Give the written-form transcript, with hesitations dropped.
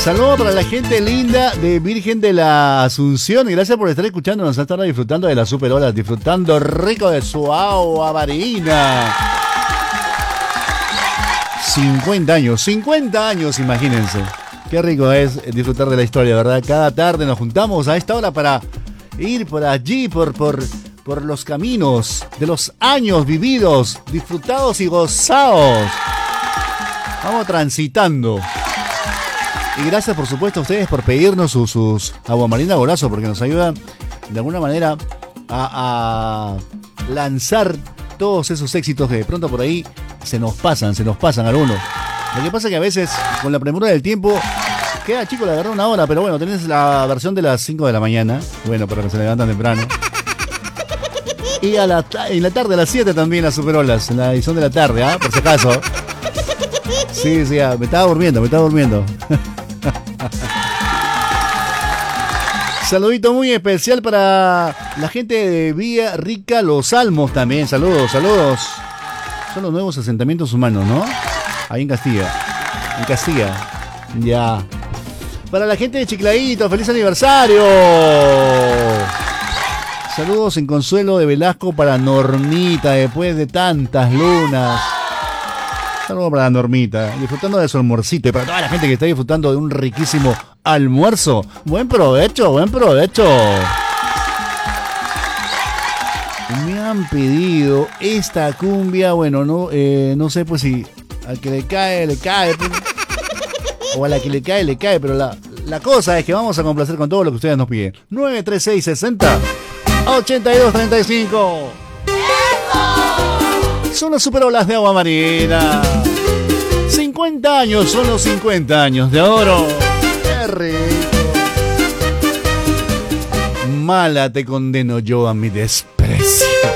Saludos para la gente linda de Virgen de la Asunción. Y gracias por estar escuchándonos hasta ahora, disfrutando de las super olas, disfrutando rico de su agua marina. 50 años, imagínense. Qué rico es disfrutar de la historia, ¿verdad? Cada tarde nos juntamos a esta hora para ir por allí, por los caminos de los años vividos, disfrutados y gozados. Vamos transitando. Y gracias, por supuesto, a ustedes por pedirnos sus Agua Marina Golazo, porque nos ayudan de alguna manera a lanzar todos esos éxitos que de pronto por ahí se nos pasan algunos. Lo que pasa es que a veces, con la premura del tiempo, queda chico, le agarró una hora, pero bueno, tenés la versión de las 5 de la mañana, bueno, para que se levantan temprano. Y en la tarde, a las 7 también, las superolas, en la edición de la tarde, por si acaso. Sí, me estaba durmiendo. Saludito muy especial para la gente de Villa Rica Los Almos también. Saludos. Son los nuevos asentamientos humanos, ¿no? Ahí en Castilla. Ya. Para la gente de Chiclaito, feliz aniversario. Saludos en consuelo de Velasco para Normita después de tantas lunas. Saludos para la Normita, disfrutando de su almuercito. Y para toda la gente que está disfrutando de un riquísimo almuerzo, buen provecho. Me han pedido esta cumbia, bueno, no sé pues si al que le cae, pues, o a la que le cae, pero la cosa es que vamos a complacer con todo lo que ustedes nos piden. 93660-8235. Son las superolas de Agua Marina. 50 años, son los 50 años de oro. Qué rico. Mala te condeno yo a mi desprecio.